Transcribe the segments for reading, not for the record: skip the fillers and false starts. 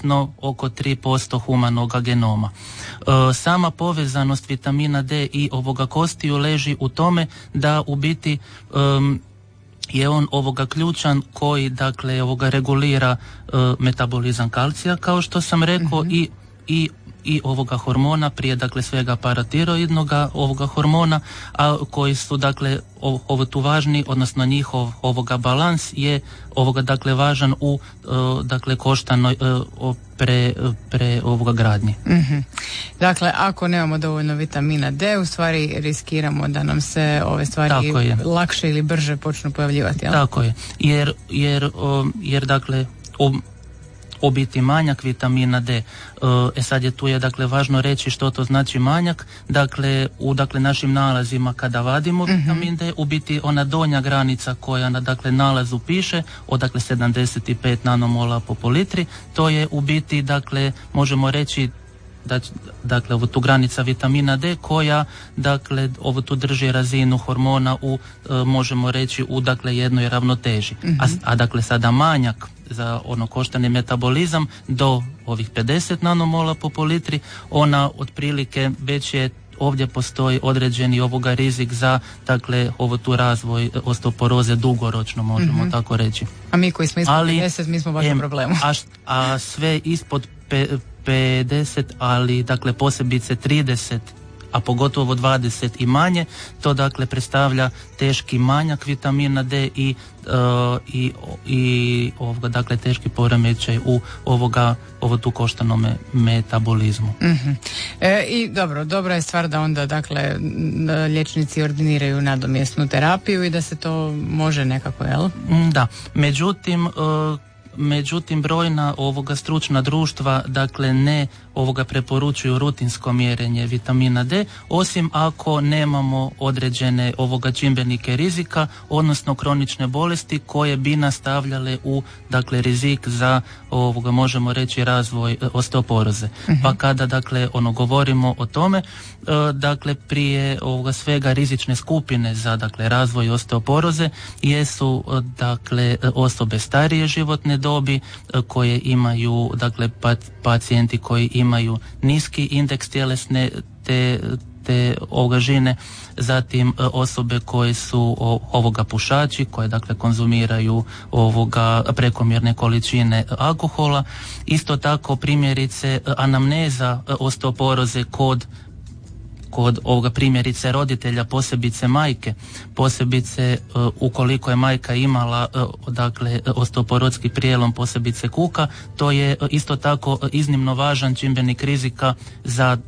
odnosno oko 3% humanog genoma. Sama povezanost vitamina D i ovoga kostiju leži u tome da u biti je on ovoga ključan koji dakle ovoga regulira metabolizam kalcija, kao što sam rekao, i ovoga hormona, prije dakle svega paratiroidnoga ovoga hormona, a koji su dakle ovo tu važni, odnosno njihov ovoga balans je ovoga dakle važan u dakle koštanoj pre ovoga gradnji. Dakle, ako nemamo dovoljno vitamina D, u stvari riskiramo da nam se ove stvari lakše ili brže počnu pojavljivati. Jel? Tako je, jer dakle u biti manjak vitamina D. Sad je tu dakle važno reći što to znači manjak. Dakle, u našim nalazima kada vadimo vitamin D, u biti ona donja granica koja na dakle nalazu piše od dakle 75 nanomola po litri, to je u biti dakle možemo reći dakle ovo tu granica vitamina D koja dakle ovo tu drži razinu hormona u možemo reći u dakle jednoj ravnoteži. A dakle sada manjak za ono koštani metabolizam do ovih 50 nanomola po litri, ona otprilike već je ovdje postoji određeni ovoga rizik za dakle ovo tu razvoj osteoporoze dugoročno možemo tako reći. A mi koji smo ispod 50 mi smo baš u problemu. A sve ispod 50, ali dakle posebice 30, a pogotovo 20 i manje, to dakle predstavlja teški manjak vitamina D i ovoga dakle teški poremećaj u ovo tu koštanom metabolizmu. I dobra je stvar da onda dakle liječnici ordiniraju nadomjesnu terapiju i da se to može nekako, jel? Da, međutim brojna ovoga stručna društva dakle ne ovoga preporučuju rutinsko mjerenje vitamina D, osim ako nemamo određene ovoga čimbenike rizika, odnosno kronične bolesti koje bi nastavljale u dakle rizik za ovoga možemo reći razvoj osteoporoze. Pa kada dakle govorimo o tome, dakle prije ovoga svega rizične skupine za dakle razvoj osteoporoze jesu dakle osobe starije životne dobi koje imaju dakle pacijenti koji imaju niski indeks tjelesne te žine, zatim osobe koje su ovoga pušači, koje dakle konzumiraju ovoga prekomjerne količine alkohola. Isto tako primjerice anamneza osteoporoze kod ovoga primjerice roditelja, posebice majke, posebice ukoliko je majka imala dakle osteoporotski prijelom, posebice kuka, to je isto tako iznimno važan čimbenik rizika za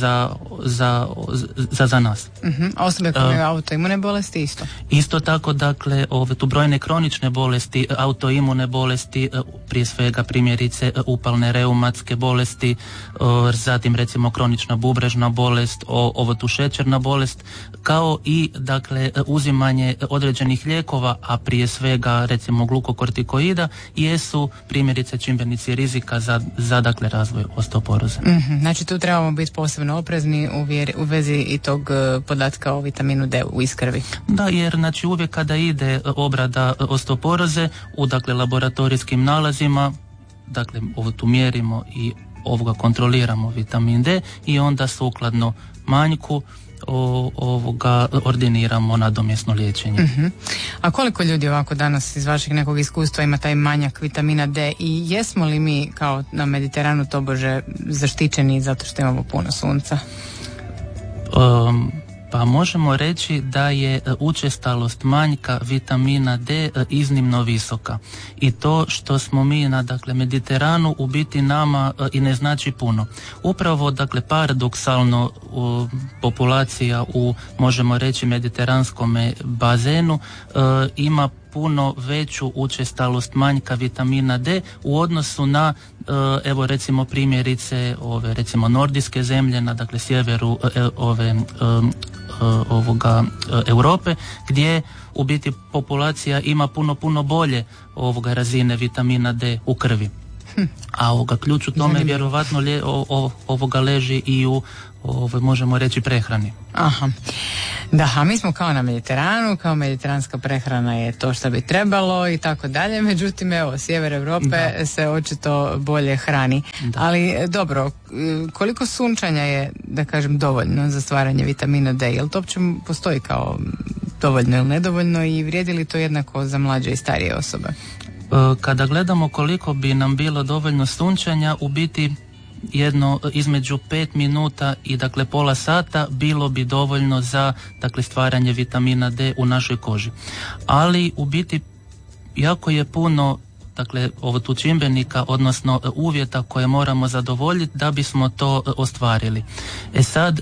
nas. Osobe koje imaju autoimune bolesti isto? Isto tako, dakle, tu brojne kronične bolesti, autoimune bolesti, prije svega primjerice upalne reumatske bolesti, zatim recimo kronična bubrežna bolest, ovo tu šećerna bolest, kao i dakle uzimanje određenih lijekova, a prije svega recimo glukokortikoida, jesu primjerice čimbenici rizika za dakle razvoj osteoporoze. Znači tu trebamo biti posebno oprezni u vezi i tog podatka o vitaminu D u iskrvi. Da, jer znači uvijek kada ide obrada osteoporoze u dakle laboratorijskim nalazima, dakle ovo tu mjerimo i ovoga kontroliramo vitamin D i onda sukladno manjku ovoga ordiniramo nadomjesno liječenje. A koliko ljudi ovako danas iz vašeg nekog iskustva ima taj manjak vitamina D i jesmo li mi kao na Mediteranu tobože zaštićeni zato što imamo puno sunca? Pa možemo reći da je učestalost manjka vitamina D iznimno visoka i to što smo mi na dakle Mediteranu u biti nama i ne znači puno. Upravo dakle paradoksalno populacija u možemo reći mediteranskom bazenu ima puno veću učestalost manjka vitamina D u odnosu na evo recimo primjerice ove recimo nordijske zemlje na dakle sjeveru Europe, gdje u biti populacija ima puno bolje ovoga razine vitamina D u krvi. A ključ u tome vjerovatno ovoga leži i u možemo reći prehrani. Aha. Da, a mi smo kao na Mediteranu, kao mediteranska prehrana je to što bi trebalo i tako dalje, međutim evo, sjever Europe se očito bolje hrani. Da. Ali dobro, koliko sunčanja je, da kažem, dovoljno za stvaranje vitamina D? Jel to uopće postoji kao dovoljno ili nedovoljno i vrijedi li to jednako za mlađe i starije osobe? Kada gledamo koliko bi nam bilo dovoljno sunčanja, u biti jedno između 5 minuta i dakle pola sata bilo bi dovoljno za dakle stvaranje vitamina D u našoj koži. Ali u biti jako je puno dakle ovo tu čimbenika, odnosno uvjeta koje moramo zadovoljiti da bismo to ostvarili. Sad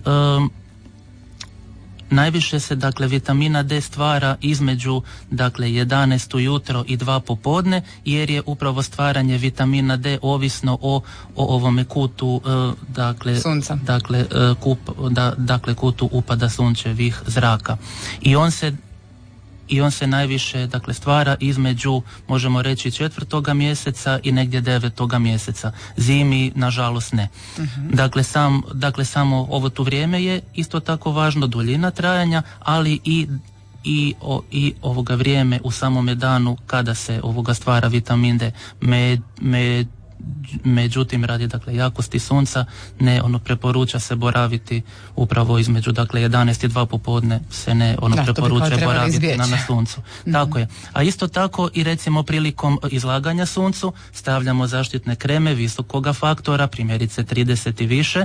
najviše se dakle vitamina D stvara između dakle 11 ujutro i 2 popodne, jer je upravo stvaranje vitamina D ovisno o ovome kutu dakle sunca. Dakle kutu upada sunčevih zraka. I on se najviše dakle stvara između, možemo reći, 4. mjeseca i negdje 9. mjeseca. Zimi nažalost ne. Dakle samo ovo tu vrijeme je isto tako važno, duljina trajanja, ali i ovoga vrijeme u samome danu kada se ovoga stvara vitamin D. Međutim, radi dakle jakosti sunca preporuča se boraviti upravo između dakle 11 i 2 popodne se ne preporuča boraviti na suncu. Tako je. A isto tako i recimo prilikom izlaganja suncu stavljamo zaštitne kreme visokoga faktora, primjerice 30 i više,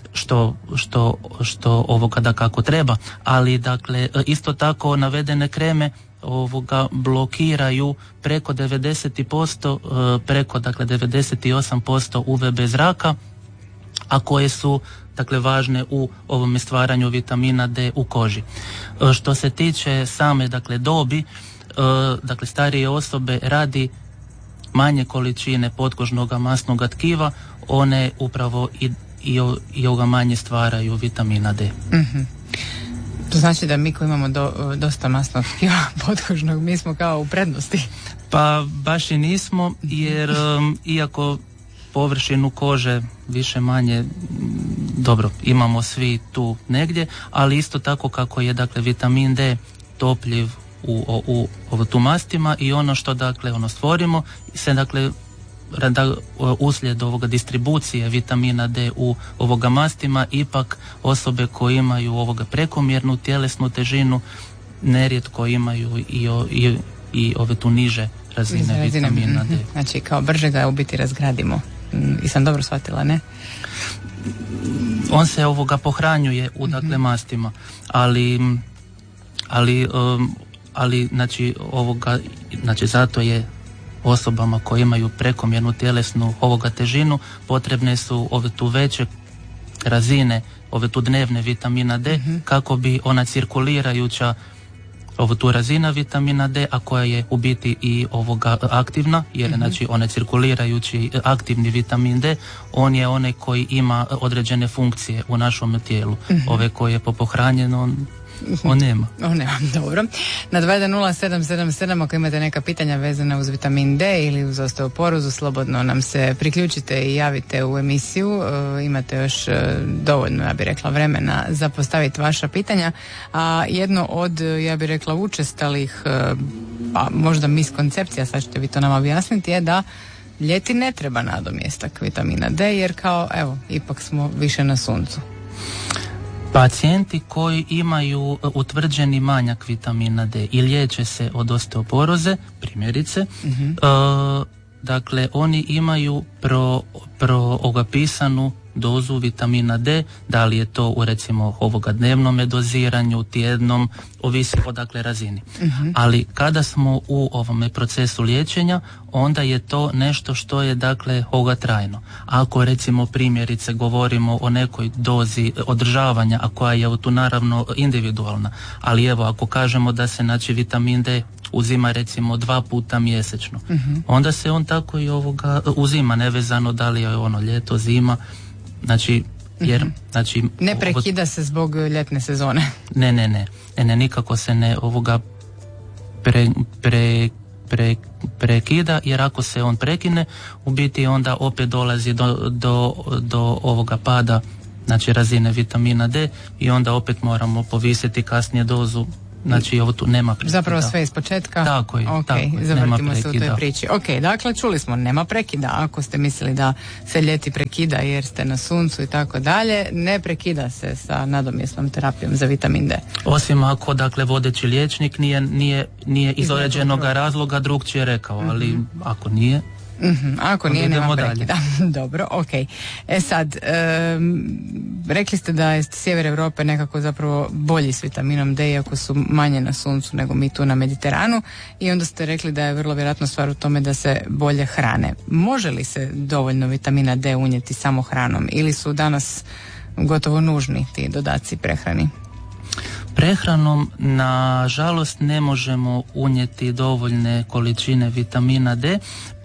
što ovoga da kako treba, ali dakle isto tako navedene kreme blokiraju preko 90%, preko dakle 98% UVB zraka, a koje su dakle važne u ovome stvaranju vitamina D u koži. Što se tiče same dakle dobi, dakle starije osobe radi manje količine potkožnog masnog tkiva, one upravo i ovoga manje stvaraju vitamina D. Mm-hmm. To znači da mi koji imamo dosta masnog tkiva potkožnog, mi smo kao u prednosti. Pa baš i nismo, jer iako površinu kože više manje dobro imamo svi tu negdje, ali isto tako kako je dakle vitamin D topljiv u tu mastima i ono što dakle stvorimo se dakle uslijed ovoga distribucije vitamina D u ovoga mastima, ipak osobe koje imaju ovoga prekomjernu tjelesnu težinu nerijetko imaju i ove tu niže razine vitamina D. Znači kao brže ga u biti razgradimo. I sam dobro shvatila, ne? On se pohranjuje u dakle mastima, ali znači zato je osobama koje imaju prekomjernu tjelesnu težinu potrebne su ove tu veće razine, ove tu dnevne vitamina D, kako bi ona cirkulirajuća tu razina vitamina D, a koja je u biti i aktivna, jer znači onaj cirkulirajući aktivni vitamin D, on je onaj koji ima određene funkcije u našom tijelu. Ove koje je pohranjeno on nema. Dobro. Na 2107777 ako imate neka pitanja vezana uz vitamin D ili uz osteoporozu, slobodno nam se priključite i javite u emisiju. Imate još dovoljno, ja bih rekla, vremena za postaviti vaša pitanja. A jedno od, ja bih rekla, učestalih, pa možda miskoncepcija, sad ćete vi to nama objasniti, je da ljeti ne treba nadomjestak vitamina D, jer kao, evo, ipak smo više na suncu. Pacijenti koji imaju utvrđeni manjak vitamina D i liječe se od osteoporoze, primjerice, dakle oni imaju pisanu dozu vitamina D, da li je to u recimo dnevnom doziranju, tjednom, ovisi o dakle razini. Ali kada smo u ovome procesu liječenja, onda je to nešto što je dakle trajno. Ako recimo primjerice govorimo o nekoj dozi održavanja, a koja je tu naravno individualna, ali evo ako kažemo da se znači vitamin D uzima recimo 2 puta mjesečno, onda se on tako i uzima, nevezano da li je ljeto, zima, znači jer znači ne prekida se zbog ljetne sezone. Ne, nikako se ne prekida, jer ako se on prekine, u biti onda opet dolazi do ovoga pada znači razine vitamina D i onda opet moramo povisiti kasnije dozu. Znači ovo tu nema prekida. Zapravo sve iz početka? Tako je. Ok, zavrtimo se u toj priči. Ok, dakle čuli smo, nema prekida. Ako ste mislili da se ljeti prekida jer ste na suncu i tako dalje, ne prekida se sa nadomjesnom terapijom za vitamin D. Osim ako, dakle, vodeći liječnik nije iz određenog razloga drugčije rekao, ali ako nije... Ako nije, nema prekida. Dobro, ok. Sad, rekli ste da je sjever Europe nekako zapravo bolji s vitaminom D, iako su manje na suncu nego mi tu na Mediteranu, i onda ste rekli da je vrlo vjerojatno stvar u tome da se bolje hrane. Može li se dovoljno vitamina D unijeti samo hranom ili su danas gotovo nužni ti dodaci prehrani? Prehranom, nažalost, ne možemo unijeti dovoljne količine vitamina D,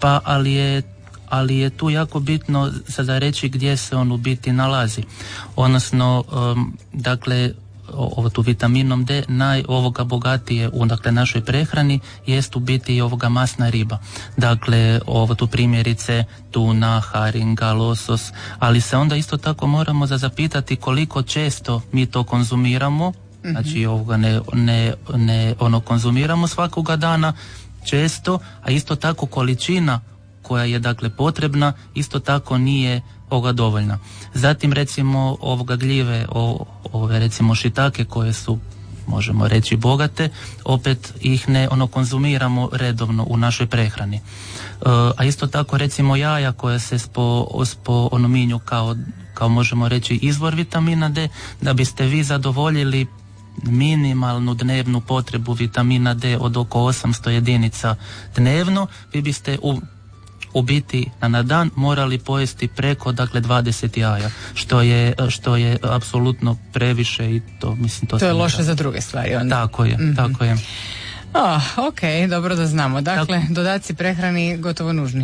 ali je tu jako bitno sada reći gdje se on u biti nalazi. Odnosno, dakle, tu vitaminom D ovoga bogatije u našoj prehrani jest u biti i ovoga masna riba. Dakle, tu primjerice tuna, haringa, losos, ali se onda isto tako moramo zapitati koliko često mi to konzumiramo. Znači ovoga ne konzumiramo svakoga dana često, a isto tako količina koja je dakle potrebna isto tako nije dovoljna. Zatim recimo gljive, ove recimo šitake koje su, možemo reći, bogate, opet ih ne konzumiramo redovno u našoj prehrani. A isto tako recimo jaja koja se minju kao možemo reći izvor vitamina D, da biste vi zadovoljili minimalnu dnevnu potrebu vitamina D od oko 800 jedinica dnevno, vi biste u biti na dan morali pojesti preko 20 jaja, što je apsolutno previše i to mislim to je loše za druge stvari onda. Tako je, tako je. Ok, dobro da znamo. Dakle, dodaci prehrani gotovo nužni.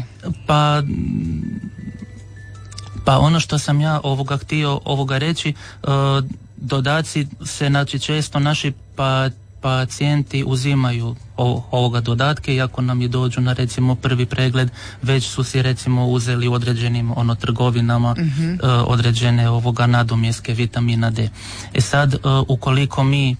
Pa ono što sam ja htio reći, dodaci se, znači, često naši pacijenti uzimaju ovoga dodatke, iako nam i dođu na recimo prvi pregled, već su si recimo uzeli u određenim trgovinama određene nadomjeske vitamina D. Sad, ukoliko mi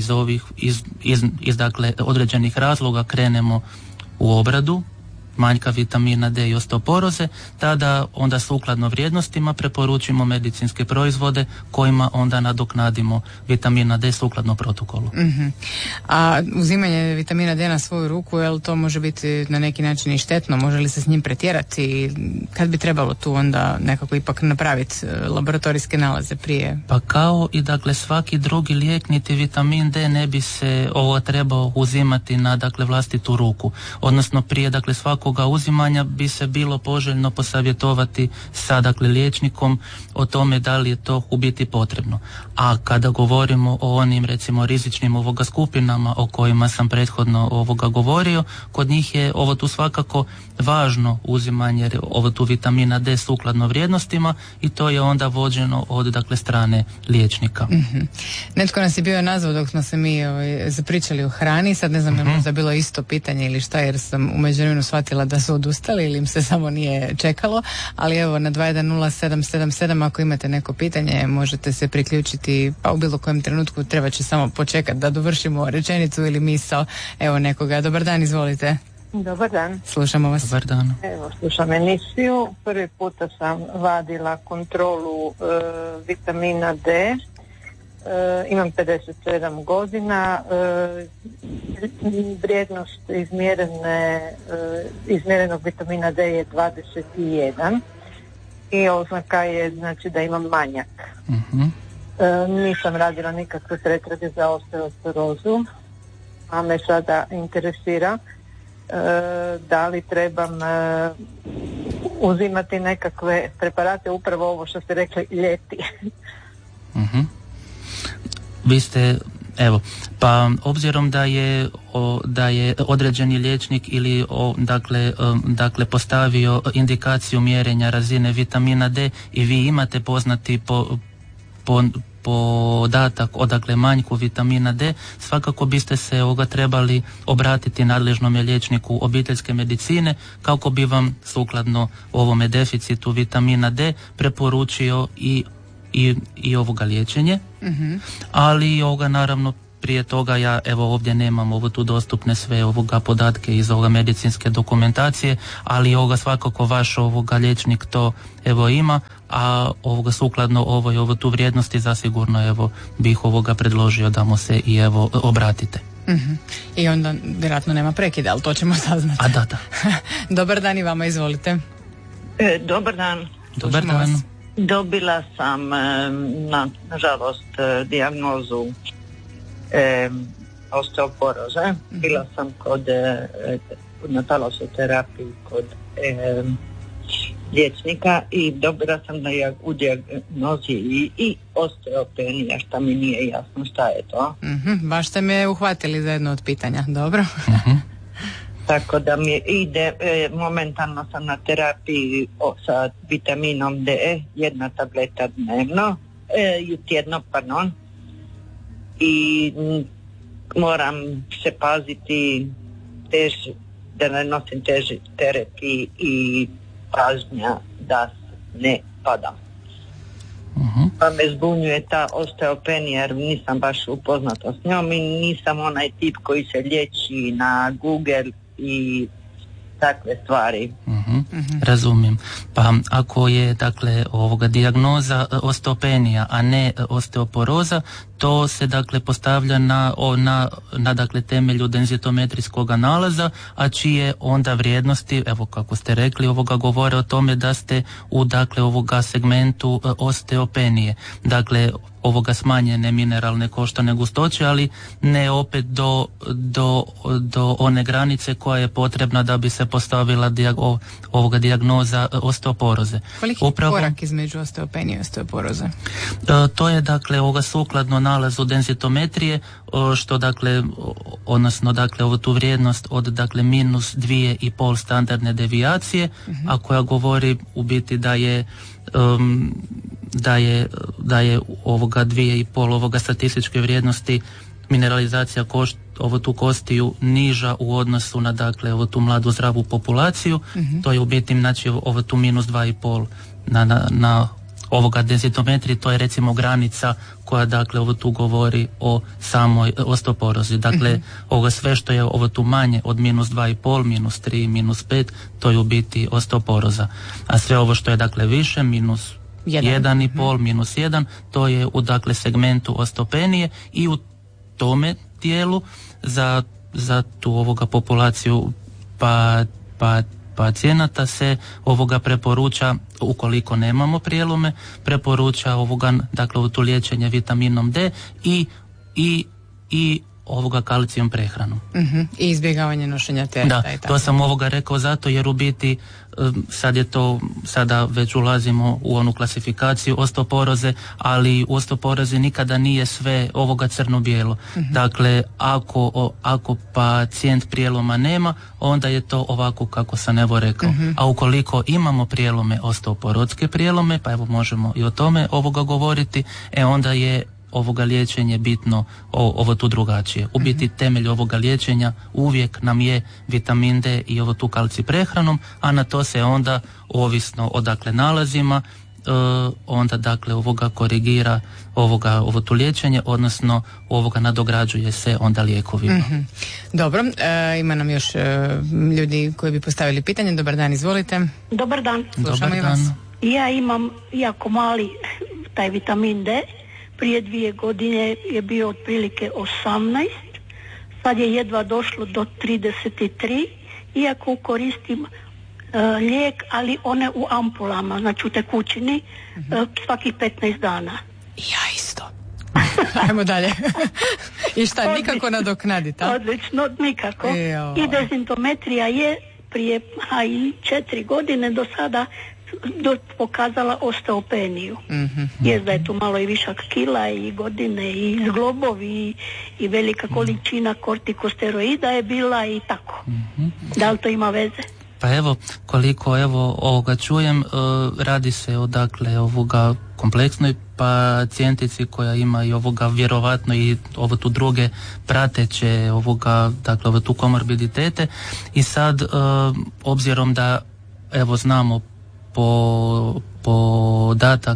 iz dakle određenih razloga krenemo u obradu manjka vitamina D i osteoporoze, tada onda sukladno vrijednostima preporučimo medicinske proizvode kojima onda nadoknadimo vitamina D sukladno protokolu. A uzimanje vitamina D na svoju ruku, jel to može biti na neki način i štetno? Može li se s njim pretjerati? Kad bi trebalo tu onda nekako ipak napraviti laboratorijske nalaze prije? Pa kao i dakle svaki drugi lijek, niti vitamin D ne bi se trebao uzimati na dakle vlastitu ruku. Odnosno prije dakle svakog uzimanja bi se bilo poželjno posavjetovati sa dakle liječnikom o tome da li je to u biti potrebno. A kada govorimo o onim recimo rizičnim skupinama o kojima sam prethodno govorio, kod njih je tu svakako važno uzimanje tu vitamina D sukladno vrijednostima i to je onda vođeno od dakle strane liječnika. Netko nas je bio nazvao dok smo se mi zapričali o hrani, sad ne znam je možda bilo isto pitanje ili šta, jer sam u međuvremenu shvatila da su odustali ili im se samo nije čekalo, ali evo na 210777 ako imate neko pitanje možete se priključiti, pa u bilo kojem trenutku treba će samo počekati da dovršimo rečenicu ili misao. Evo nekoga. Dobar dan, izvolite. Dobar dan. Slušamo vas. Dobar dan. Evo, slušam emisiju. Prvi puta sam vadila kontrolu vitamina D. Imam 57 godina. Vrijednost izmjerenog vitamina D je 21 i oznaka je znači da imam manjak. Nisam radila nikakve pretrage za osteoporozu, a me sada interesira da li trebam uzimati nekakve preparate, upravo ovo što ste rekli, ljeti. Vi ste, evo, pa obzirom da je određeni liječnik ili dakle postavio indikaciju mjerenja razine vitamina D i vi imate poznati podatak o dakle manjku vitamina D, svakako biste se trebali obratiti nadležnom liječniku obiteljske medicine kako bi vam sukladno ovome deficitu vitamina D preporučio i i ovoga liječenje, ali ovoga naravno prije toga ja evo ovdje nemam ovo tu dostupne sve ovoga podatke iz ovoga medicinske dokumentacije, ali ovoga svakako vaš ovoga liječnik to evo ima, a ovoga sukladno ovo tu vrijednosti zasigurno evo bih ovoga predložio da mu se i evo obratite. I onda vjerojatno nema prekida, ali to ćemo saznati. A da. Dobar dan i vama, izvolite. Dobar dan. Dobar dan. Dobila sam nažalost dijagnozu osteoporoze. Bila sam na talasoterapiji kod liječnika i dobila sam u dijagnozi i osteopenija, što mi nije jasno šta je to. Baš ste me uhvatili za jedno od pitanja, dobro. Tako da mi ide, momentalno sam na terapiji sa vitaminom D, 1 tableta dnevno, tjedno, i moram se paziti da ne nosim teži teret i pažnja da ne padam. Pa me zbunjuje ta osteopenija jer nisam baš upoznata s njom i nisam onaj tip koji se liječi na Google i takve stvari. Razumijem. Pa ako je dakle ovoga dijagnoza osteopenija, a ne osteoporoza, to se dakle postavlja na dakle temelju denzitometrijskog nalaza, a čije onda vrijednosti, evo kako ste rekli, ovoga govore o tome da ste u dakle ovoga segmentu osteopenije. Dakle ovoga smanjene mineralne koštane gustoće, ali ne opet do one granice koja je potrebna da bi se postavila ovoga dijagnoza osteoporoze. Koliki je korak između osteopenije i osteoporoze? To je dakle ovoga sukladno nalazu denzitometrije, što dakle, odnosno dakle ovu tu vrijednost od dakle minus 2,5 standardne devijacije, a koja govori u biti da je ovoga 2,5 ovoga statističke vrijednosti mineralizacija ovo tu kostiju niža u odnosu na dakle ovo tu mladu zdravu populaciju. To je u biti znači ovo tu minus 2,5 na ovoga denzitometriji, to je recimo granica koja dakle ovo tu govori o samoj osteoporozi. Dakle ovo sve što je ovo tu manje od minus 2,5, minus 3, minus 5, to je u biti osteoporoza. A sve ovo što je dakle više, minus 1,5, minus 1, to je u dakle segmentu osteopenije i u tome dijelu za tu ovoga populaciju pacijenata se ovoga preporuča, ukoliko nemamo prijelome, preporuča ovoga dakle tu liječenje vitaminom D i ovoga kalcijom prehranom. I izbjegavanje nošenja tereta. Da, to sam ovoga rekao zato jer u biti sada već ulazimo u onu klasifikaciju osteoporoze, ali u osteoporozi nikada nije sve ovoga crno-bijelo. Dakle, ako pacijent prijeloma nema, onda je to ovako kako sam evo rekao. A ukoliko imamo prijelome, osteoporotske prijelome, pa evo možemo i o tome ovoga govoriti, onda je ovoga liječenje bitno ovo tu drugačije. U biti temelj ovoga liječenja uvijek nam je vitamin D i ovo tu kalcij prehranom, a na to se onda ovisno o dakle nalazima onda dakle ovoga korigira ovo tu liječenje, odnosno ovoga nadograđuje se onda lijekovima. Dobro, ima nam još ljudi koji bi postavili pitanje. Dobar dan, izvolite. Dobar dan. Slušamo i vas. Ja imam jako mali taj vitamin D. Prije 2 godine je bio otprilike 18, sad je jedva došlo do 33, iako koristim lijek, ali one u ampulama, znači u tekućini, svakih 15 dana. Ja isto. Ajmo dalje. I šta, nikako nadoknaditi? Odlično, nikako. I denzitometrija je prije 4 godine do sada pokazala osteopeniju. Jest da je tu malo i višak kila i godine i zglobovi i velika količina kortikosteroida je bila i tako. Da li to ima veze? Pa evo, koliko ovoga čujem, radi se o dakle ovoga kompleksnoj pacijentici koja ima i ovoga vjerovatno i ovo tu druge prateće ovoga, dakle ovo tu komorbiditete i sad obzirom da evo znamo podatak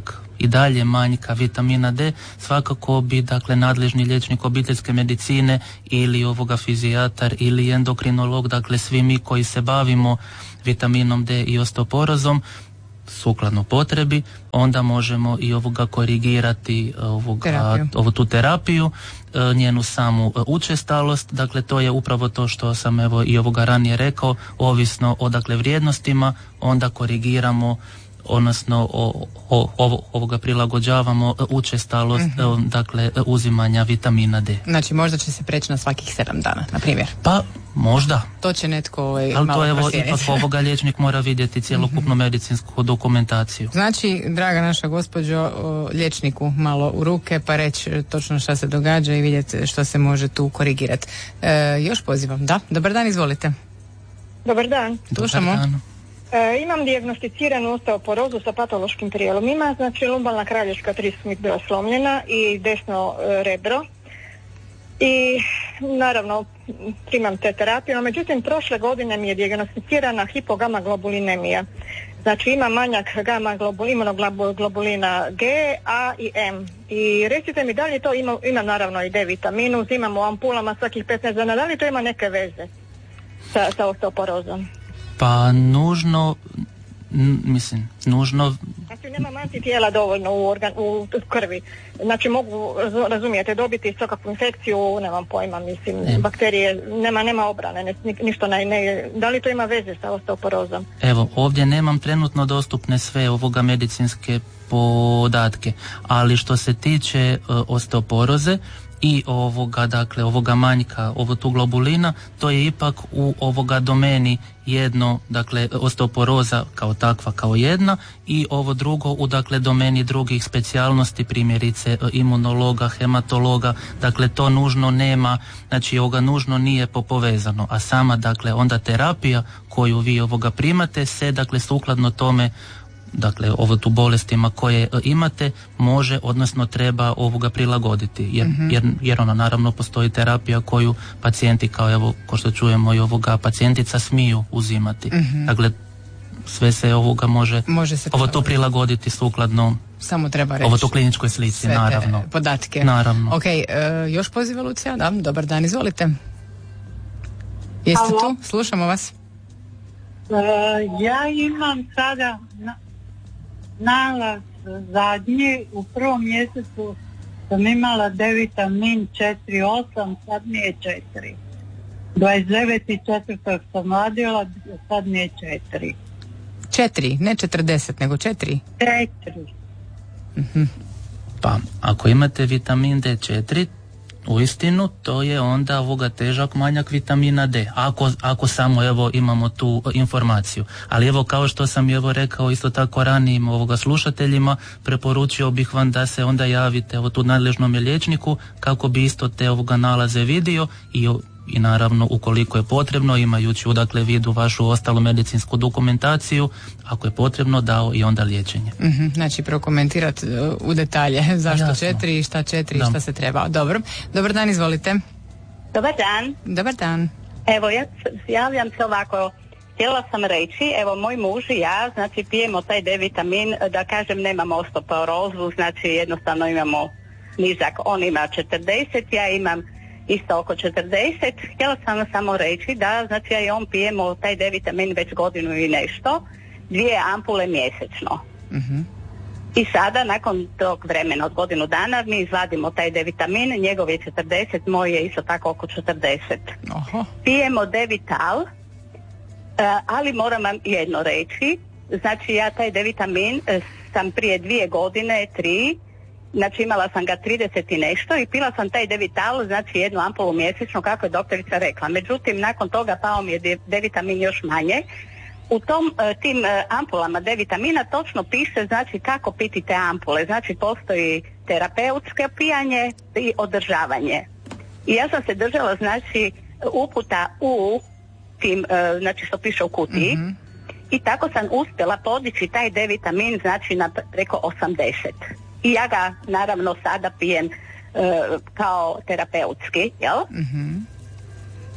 i dalje manjka vitamina D, svakako bi dakle nadležni liječnik obiteljske medicine ili fizijatar ili endokrinolog, dakle svi mi koji se bavimo vitaminom D i osteoporozom sukladno potrebi, onda možemo i korigirati ovu tu terapiju, njenu samu učestalost. Dakle, to je upravo to što sam i ranije rekao, ovisno o vrijednostima, onda korigiramo, odnosno prilagođavamo učestalost uzimanja vitamina D. Znači možda će se preći na svakih 7 dana, na primjer. Pa možda. To će netko ali malo proslijediti. Ali to liječnik mora vidjeti cjelokupnu medicinsku dokumentaciju. Znači, draga naša gospođo, liječniku malo u ruke pa reći točno šta se događa i vidjeti što se može tu korigirati. Još pozivam, da? Dobar dan, izvolite. Dobar dan. Slušamo. Imam dijagnosticiranu osteoporozu sa patološkim prijelomima, znači lumbalna kralješka 3 su mi bila slomljena i desno rebro. I naravno primam te terapije, no međutim prošle godine mi je dijagnosticirana hipogama-globulinemija. Znači ima manjak imunoglobulina G, A i M. I recite mi da li to ima naravno i D vitaminu, uzimam u ampulama svakih 15 dana, da li to ima neke veze sa osteoporozom? Pa nužno. Znači nemam antitijela dovoljno u krvi. Znači mogu, razumijete, dobiti svakakvu infekciju, nemam pojma, bakterije, nema obrane, ništa da li to ima veze sa osteoporozom? Evo, ovdje nemam trenutno dostupne sve medicinske podatke, ali što se tiče osteoporoze i ovoga manjka, tu globulina, to je ipak u domeni jedno, osteoporoza kao takva, kao jedna, i ovo drugo u domeni drugih specijalnosti, primjerice imunologa, hematologa, to nužno nema, znači nužno nije povezano, a sama onda terapija koju vi primate se sukladno tome, tu bolestima koje imate, može, odnosno treba prilagoditi, jer ona naravno postoji terapija koju pacijenti, kao što čujemo i pacijentica, smiju uzimati. Dakle, sve se može se to prilagoditi sukladno, samo treba reći tu kliničkoj slici, sve naravno. Podatke. Naravno. Ok, još poziva Lucija? Da, dobar dan, izvolite. Jeste tu? Slušamo vas. Ja imam sada nalaz zadnji, u prvom mjesecu sam imala D-vitamin 4,8, sad mi je 4. 29.4. sam vadila, sad mi je 4. 4, ne 40, nego 4? 4. Pa, ako imate vitamin D4, uistinu to je onda težak manjak vitamina D, ako samo imamo tu informaciju. Ali kao što sam rekao isto tako ranijim slušateljima, preporučio bih vam da se onda javite tu nadležnom liječniku kako bi isto te nalaze vidio i naravno ukoliko je potrebno, imajući u vidu vašu ostalu medicinsku dokumentaciju, ako je potrebno, dao i onda liječenje. Znači prokomentirati u detalje zašto 4 i šta 4 i šta se treba. Dobro. Dobar dan, izvolite. Dobar dan. Dobar dan. Evo, ja javljam se ovako. Htjela sam reći, evo moj muž i ja, znači pijemo taj D-vitamin, da kažem nemamo osteoporozu, znači jednostavno imamo nizak, on ima 40, ja imam isto oko 40. Htjela sam vam samo reći da znači ja i on pijemo taj D-vitamin već godinu i nešto, 2 ampule mjesečno. I sada nakon tog vremena od godinu dana mi izvadimo taj D-vitamin, njegov je 40, moj je isto tako oko 40. Pijemo D-vital, ali moram vam jedno reći, znači ja taj D-vitamin sam prije 2 godine, 3, znači imala sam ga 30 i nešto i pila sam taj D-vital, znači 1 ampulu mjesečno, kako je doktorica rekla. Međutim, nakon toga pao mi je D-vitamin još manje. U tim ampulama D-vitamina točno piše znači kako piti te ampule. Znači postoji terapeutsko pijanje i održavanje. I ja sam se držala znači uputa u tim, znači što piše u kutiji. I tako sam uspjela podići taj D-vitamin znači na preko 80. I ja ga naravno sada pijem kao terapeutski, jel?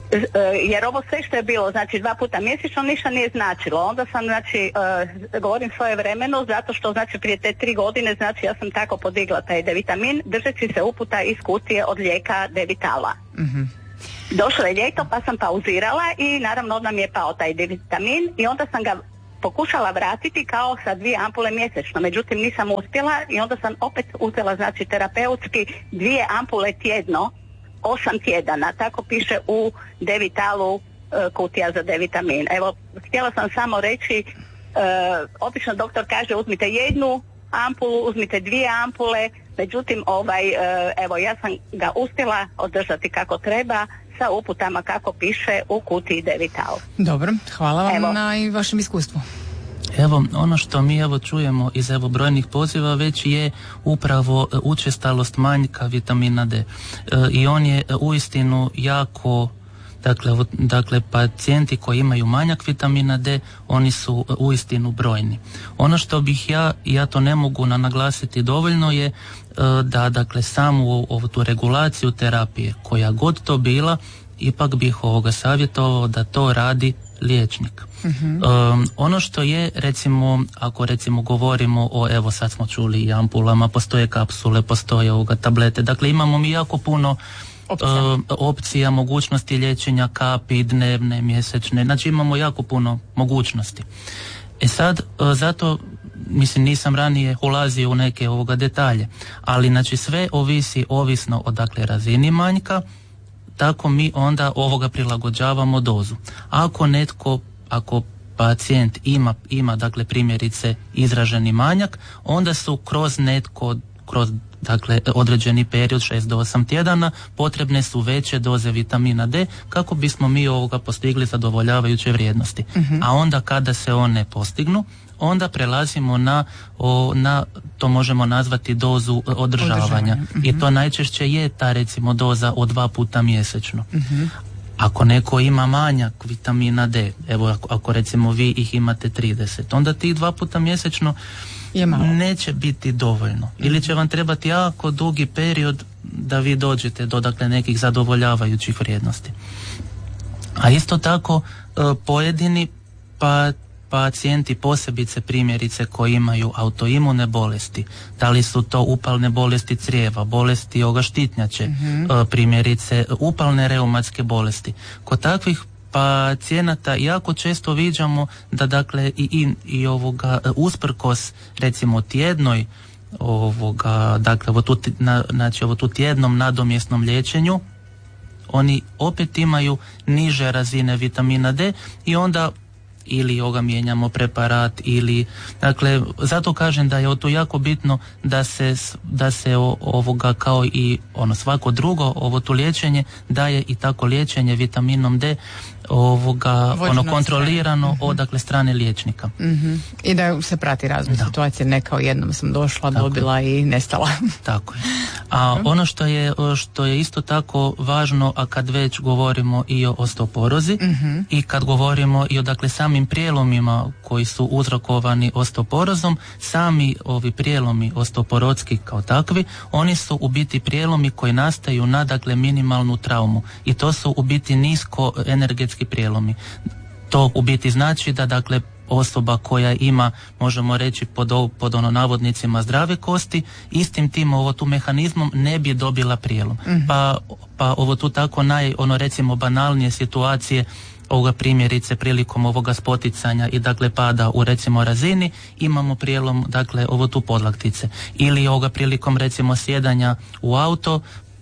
jer ovo sve što je bilo, znači 2 puta mjesečno ništa nije značilo. Onda sam, znači, govorim svoje vremeno, zato što, znači, prije te 3 godine, znači, ja sam tako podigla taj D-vitamin, držeći se uputa iz kutije od lijeka D-vitala. Mm-hmm. Došlo je ljeto, pa sam pauzirala i naravno odmah mi je pao taj D-vitamin i onda sam ga pokušala vratiti kao sa 2 ampule mjesečno, međutim nisam uspjela i onda sam opet uzela, znači, terapeutski 2 ampule tjedno, 8 tjedana, tako piše u D-vitalu, kutija za D-vitamin. Evo, htjela sam samo reći, obično doktor kaže uzmite 1 ampulu, uzmite 2 ampule, međutim, evo, ja sam ga uspjela održati kako treba, sa uputama kako piše u kutiji D-vital. Dobro, hvala vam na i vašem iskustvu. Evo, ono što mi čujemo iz brojnih poziva već je upravo učestalost manjka vitamina D. I on je uistinu jako, dakle pacijenti koji imaju manjak vitamina D, oni su uistinu brojni. Ono što bih ja to ne mogu naglasiti dovoljno je da, dakle, samu ovu tu regulaciju terapije, koja god to bila, ipak bih savjetovao da to radi liječnik. Mm-hmm. Ono što je, recimo, ako recimo govorimo o, evo sad smo čuli i ampulama, postoje kapsule, postoje tablete, dakle imamo mi jako puno opcija, mogućnosti liječenja, kapi, dnevne, mjesečne, znači imamo jako puno mogućnosti. Sad, zato, mislim, nisam ranije ulazio u neke detalje, ali znači sve ovisi ovisno o, dakle, razini manjka, tako mi onda prilagođavamo dozu. Ako pacijent ima dakle primjerice izraženi manjak, onda su kroz dakle određeni period 6 do 8 tjedana potrebne su veće doze vitamina D kako bismo mi postigli zadovoljavajuće vrijednosti. Mm-hmm. A onda kada se one postignu, onda prelazimo na to možemo nazvati dozu održavanja. Mm-hmm. I to najčešće je ta, recimo, doza od 2 puta mjesečno. Mm-hmm. Ako neko ima manjak vitamina D, evo ako recimo vi ih imate 30, onda tih 2 puta mjesečno neće biti dovoljno. Mm-hmm. Ili će vam trebati jako dugi period da vi dođete do, dakle, nekih zadovoljavajućih vrijednosti. A isto tako pojedini pacijenti, posebice primjerice koji imaju autoimune bolesti, da li su to upalne bolesti crijeva, bolesti štitnjače, mm-hmm. Primjerice upalne reumatske bolesti. Kod takvih pacijenata jako često viđamo da, dakle, i usprkos recimo tjednoj dakle tu tjednom nadomjesnom liječenju, oni opet imaju niže razine vitamina D i onda ili mijenjamo preparat ili, dakle, zato kažem da je to jako bitno da se kao i svako drugo tu liječenje daje i tako liječenje vitaminom D kontrolirano od, dakle, strane liječnika. Mm-hmm. I da se prati razvoj situacije, ne kao jednom sam došla, tako dobila je. I nestala. Tako je. A ono što je isto tako važno, a kad već govorimo i o osteoporozi, mm-hmm. i kad govorimo i o, dakle, samim prijelomima koji su uzrokovani osteoporozom, sami ovi prijelomi osteoporotski kao takvi, oni su u biti prijelomi koji nastaju na, dakle, minimalnu traumu i to su u biti nisko energetski prijelomi. To u biti znači da, dakle, osoba koja ima, možemo reći pod navodnicima zdrave kosti, istim tim tu mehanizmom ne bi dobila prijelom. Mm-hmm. Pa tu tako recimo banalnije situacije, primjerice prilikom spoticanja i, dakle, pada u, recimo, razini, imamo prijelom, dakle, tu podlaktice. Ili prilikom, recimo, sjedanja u auto,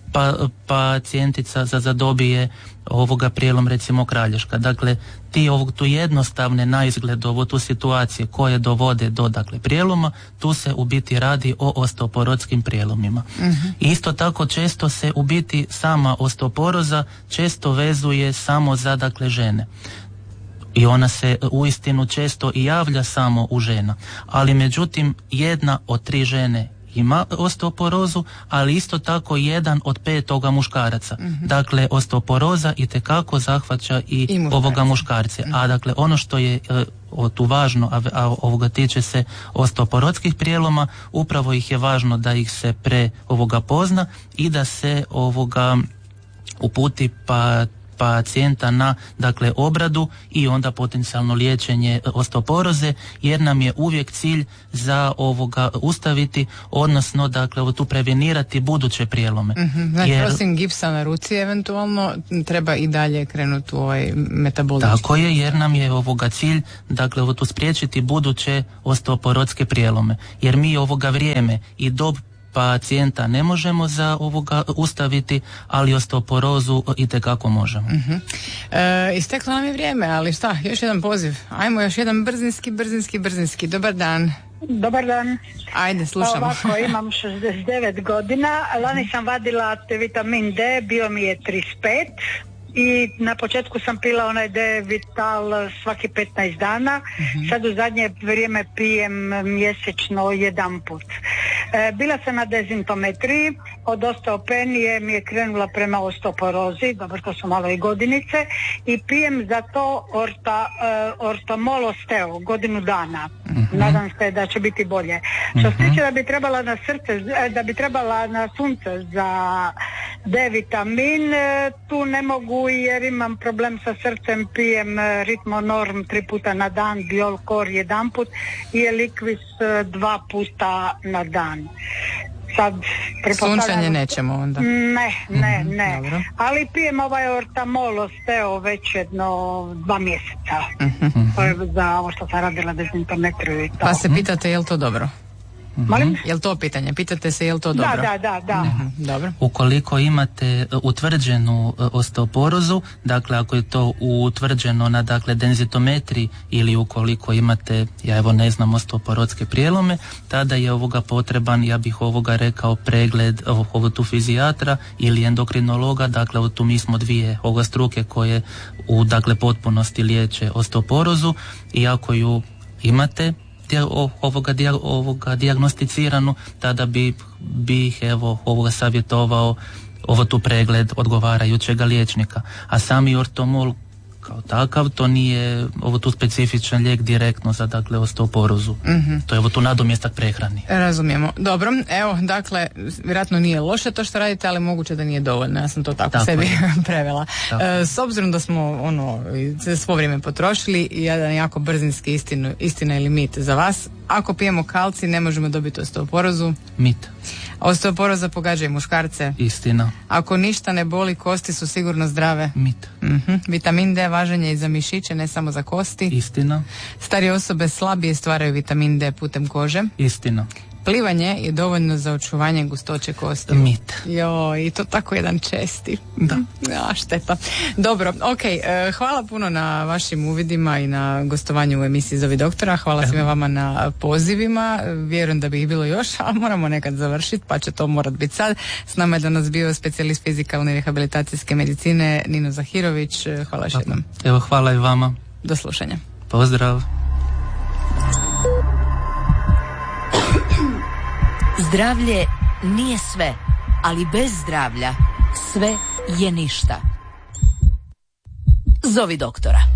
pacijentica zadobije prijelom, recimo, kralješka. Dakle, tu jednostavne na izgled tu situacije koje dovode do, dakle, prijeloma, tu se u biti radi o osteoporotskim prijelomima. Mm-hmm. Isto tako često se u biti sama osteoporoza često vezuje samo za, dakle, žene. I ona se uistinu često i javlja samo u žena. Ali međutim 1 od 3 žene ima osteoporozu, ali isto tako 1 od 5 muškaraca. Mm-hmm. Dakle, osteoporoza itekako zahvaća i muškarce. Mm-hmm. A, dakle, ono što je tu važno, a tiče se osteoporotskih prijeloma, upravo ih je važno da ih se pozna i da se uputi pacijenta na dakle obradu i onda potencijalno liječenje osteoporoze, jer nam je uvijek cilj za ovoga ustaviti, odnosno dakle tu prevenirati buduće prijelome. Znači, osim gipsa na ruci eventualno treba i dalje krenuti u ovaj metabolički. Tako je, jer nam je ovoga cilj dakle tu spriječiti buduće osteoporotske prijelome, jer mi ovoga vrijeme i dob pacijenta ne možemo za ovoga ustaviti, ali osteoporozu itekako možemo. Isteklo nam je vrijeme, ali šta, još jedan poziv. Ajmo još jedan brzinski. Dobar dan. Dobar dan. Ajde, slušamo. Ovako, imam 69 godina, lani sam vadila vitamin D, bio mi je 35 i na početku sam pila onaj D Vital svaki 15 dana, sad u zadnje vrijeme pijem mjesečno jedan put. Bila sam na dezintometriji, od osteopenije mi je krenula prema osteoporozi, dobro to su malo i godinice, i pijem za to ortomol osteo godinu dana. Nadam se da će biti bolje. Što se tiče da bi trebala na srce, da bi trebala na sunce za D vitamin, tu ne mogu jer imam problem sa srcem, pijem Ritmonorm 3 puta na dan, Biolcor 1 put i Eliquis 2 puta na dan. Sad, sunčanje nećemo onda. Ne. Ali pijem ovaj ortamol osteo već jedno 2 mjeseca. To je za ovo što sam radila dezintometriju i to. Pa se pitate je li to dobro? Molim? Je li to pitanje? Pitate se je li to dobro? Da. Dobro. Ukoliko imate utvrđenu osteoporozu, dakle ako je to utvrđeno na dakle denzitometriji ili ukoliko imate, ja evo ne znam, osteoporotske prijelome, tada je ovoga potreban, ja bih ovoga rekao, pregled tu fizijatra ili endokrinologa, dakle tu mi smo dvije struke koje u dakle potpunosti liječe osteoporozu i ako ju imate ovoga dijagnosticiranu, tada bih evo savjetovao tu pregled odgovarajućega liječnika. A sami ortomol kao takav, to nije tu specifičan lijek direktno za dakle osteoporozu. To je tu nadomjestak prehrani. Razumijemo. Dobro, evo, dakle, vjerojatno nije loše to što radite, ali moguće da nije dovoljno. Ja sam to tako sebi prevela. S obzirom da smo svo vrijeme potrošili, jedan jako brzinski istina ili mit za vas. Ako pijemo kalcij, ne možemo dobiti osteoporozu. Mit. Osteoporoza pogađa i muškarce. Istina. Ako ništa ne boli, kosti su sigurno zdrave. Mit. Vitamin D važan je i za mišiće, ne samo za kosti. Istina. Starije osobe slabije stvaraju vitamin D putem kože. Istina. Plivanje je dovoljno za očuvanje gustoće kosti. Mit. I to tako jedan česti. Da. Šteta. Dobro, hvala puno na vašim uvidima i na gostovanju u emisiji Zovi doktora. Hvala svima vama na pozivima. Vjerujem da bi ih bilo još, a moramo nekad završiti, pa će to morat biti sad. S nama je danas bio specijalist fizikalne i rehabilitacijske medicine Nino Zahirović. Hvala još jednom. Evo, hvala i vama. Do slušanja. Pozdrav. Zdravlje nije sve, ali bez zdravlja sve je ništa. Zovi doktora.